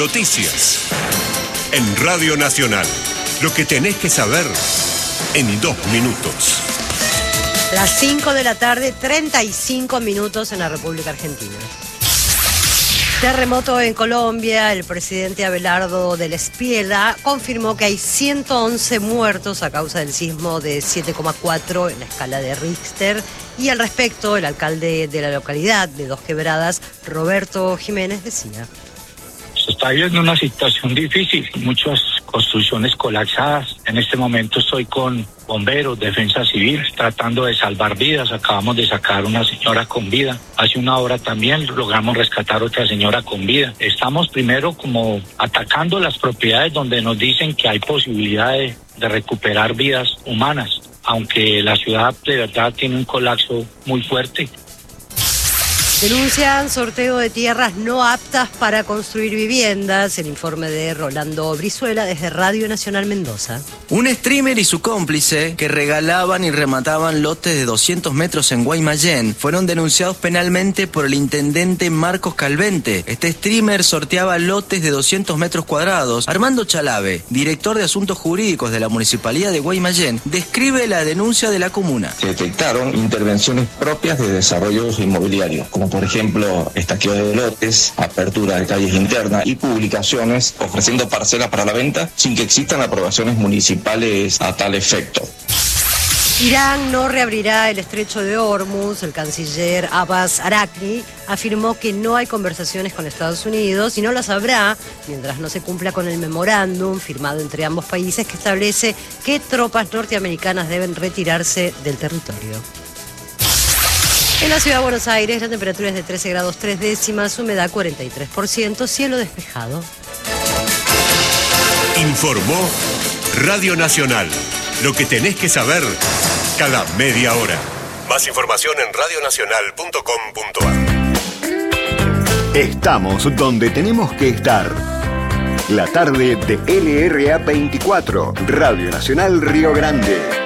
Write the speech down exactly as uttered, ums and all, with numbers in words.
noticias. En Radio Nacional, lo que tenés que saber en dos minutos. Las cinco de la tarde, treinta y cinco minutos en la República Argentina. Terremoto en Colombia. El presidente Abelardo del Espiela confirmó que hay ciento once muertos a causa del sismo de siete coma cuatro en la escala de Richter. Y al respecto, el alcalde de la localidad de Dos Quebradas, Roberto Jiménez, decía: se está viviendo una situación difícil, muchas construcciones colapsadas. En este momento estoy con bomberos, defensa civil, tratando de salvar vidas. Acabamos de sacar una señora con vida. Hace una hora también logramos rescatar otra señora con vida. Estamos primero como atacando las propiedades donde nos dicen que hay posibilidad de, de recuperar vidas humanas, aunque la ciudad de verdad tiene un colapso muy fuerte. Denuncian sorteo de tierras no aptas para construir viviendas. El informe de Rolando Brizuela desde Radio Nacional Mendoza. Un streamer y su cómplice que regalaban y remataban lotes de doscientos metros en Guaymallén fueron denunciados penalmente por el intendente Marcos Calvente. Este streamer sorteaba lotes de doscientos metros cuadrados. Armando Chalave, director de Asuntos Jurídicos de la Municipalidad de Guaymallén, describe la denuncia de la comuna. Se detectaron intervenciones propias de desarrollos inmobiliarios, como por ejemplo estaqueo de lotes, apertura de calles internas y publicaciones ofreciendo parcelas para la venta sin que existan aprobaciones municipales a tal efecto. Irán no reabrirá el estrecho de Hormuz. El canciller Abbas Araqi afirmó que no hay conversaciones con Estados Unidos y no las habrá mientras no se cumpla con el memorándum firmado entre ambos países que establece que tropas norteamericanas deben retirarse del territorio. En la ciudad de Buenos Aires, la temperatura es de trece grados tres décimas, humedad cuarenta y tres por ciento, cielo despejado. Informó Radio Nacional. Lo que tenés que saber cada media hora. Más información en radio nacional punto com punto a r. Estamos donde tenemos que estar. La tarde de L R A veinticuatro, Radio Nacional Río Grande.